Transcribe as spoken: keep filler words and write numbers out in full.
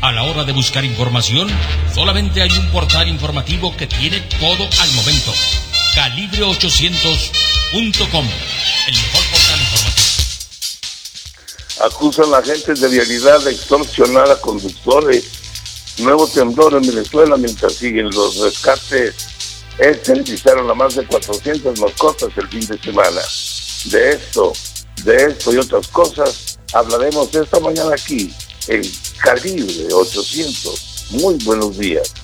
A la hora de buscar información, solamente hay un portal informativo que tiene todo al momento. calibre ochocientos punto com, el mejor portal informativo. Acusan a agentes de vialidad de extorsionar a conductores. Nuevo temblor en Venezuela mientras siguen los rescates. Esterilizaron a más de cuatrocientas mascotas el fin de semana. De esto, de esto y otras cosas hablaremos esta mañana aquí en Calibre ochocientos. Muy buenos días.